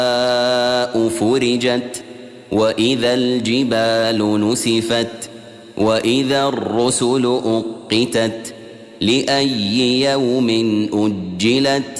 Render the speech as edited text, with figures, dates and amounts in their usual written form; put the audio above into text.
فرجت وإذا الجبال نسفت وإذا الرسل أقتت لأي يوم أجلت